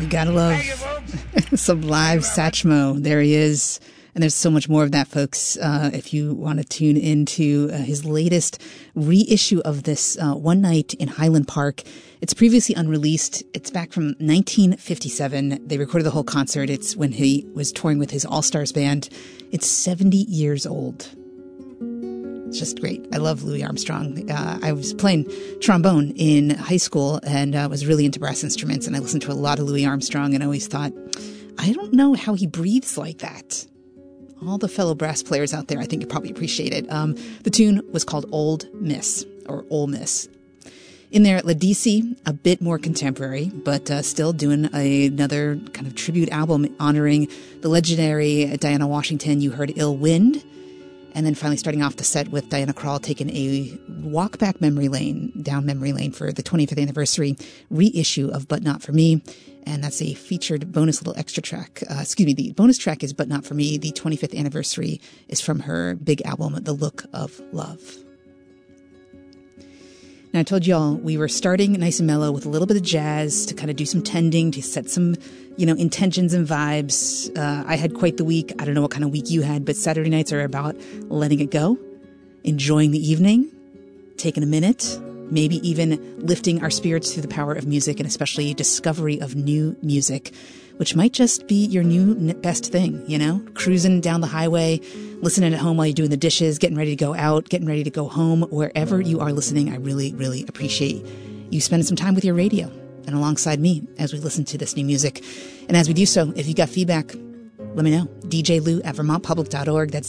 You gotta love some live Satchmo. There he is. And there's so much more of that, folks. If you want to tune into his latest reissue of this One Night in Highland Park. It's previously unreleased. It's back from 1957. They recorded the whole concert. It's when he was touring with his All-Stars band. It's 70 years old. It's just great. I love Louis Armstrong. I was playing trombone in high school and was really into brass instruments. And I listened to a lot of Louis Armstrong and I always thought, I don't know how he breathes like that. All the fellow brass players out there, I think you probably appreciate it. The tune was called Old Miss, or Ole Miss. In there, Ledisi, a bit more contemporary, but still doing another kind of tribute album honoring the legendary Diana Washington. You heard Ill Wind. And then finally starting off the set with Diana Krall taking a walk back memory lane, down memory lane for the 25th anniversary reissue of But Not For Me. And that's a featured bonus little extra track. The bonus track is But Not For Me. The 25th anniversary is from her big album, The Look of Love. Now, I told y'all we were starting nice and mellow with a little bit of jazz to kind of do some tending, to set some, intentions and vibes. I had quite the week. I don't know what kind of week you had, but Saturday nights are about letting it go, enjoying the evening, taking a minute, maybe even lifting our spirits through the power of music and especially discovery of new music, which might just be your new best thing, cruising down the highway, listening at home while you're doing the dishes, getting ready to go out, getting ready to go home, wherever you are listening. I really, really appreciate you spending some time with your radio and alongside me as we listen to this new music. And as we do so, if you got feedback, let me know. djlou@vermontpublic.org. That's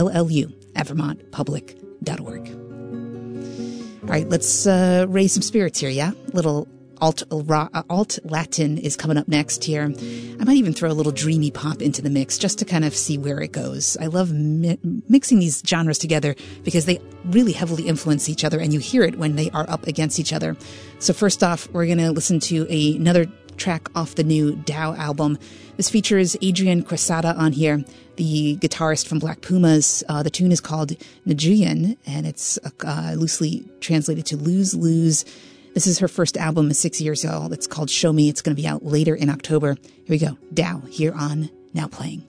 djllu@vermontpublic.org. All right, let's raise some spirits here, yeah? Little alt Latin is coming up next here. I might even throw a little dreamy pop into the mix just to kind of see where it goes. I love mixing these genres together because they really heavily influence each other and you hear it when they are up against each other. So first off, we're going to listen to another track off the new Dow album. This features Adrian Quesada on here, the guitarist from Black Pumas. The tune is called Najuyan and it's loosely translated to Lose Lose. This is her first album, 6 years old. It's called Show Me. It's going to be out later in October. Here we go. Dow here on Now Playing.